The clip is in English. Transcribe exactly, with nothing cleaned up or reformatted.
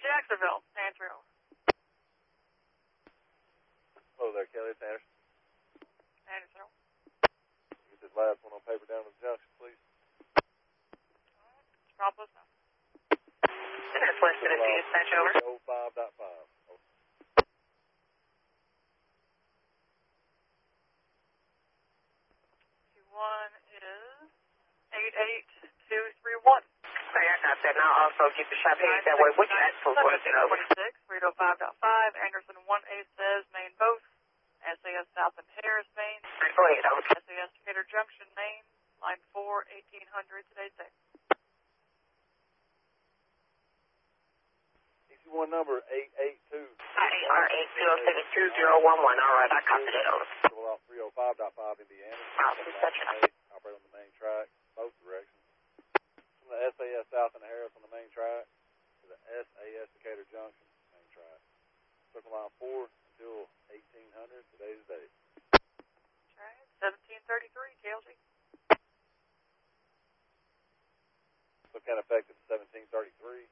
Jacksonville, answer over. Hello there, Kelly. It's Anderson. Anderson over. Get this last one on paper down to the junction, please. Rob Listen. Northwest Tennessee dispatch over. oh five point five. One is eight eight two three one. Fair enough, and I'll also get the shop here that way. What you ask for? What is it over? twenty-six, three oh five point five, Anderson one A says, Main both. S A S South and Harris, Main. Go ahead, over. S A S Decatur Junction, Main. Line four, eighteen hundred, today's day. E C one number eight eight two. I A R eight zero seven two zero one one. All right, I copy that over. Roll off three oh five point five Indiana. I'll be touching up. Operate on the main track, both directions. From the S A S South and Harris on the main track to the S A S Decatur Junction, main track. Circle line four until eighteen hundred, today's date. Alright, seventeen thirty-three, K L G. So kind of effective seventeen thirty-three.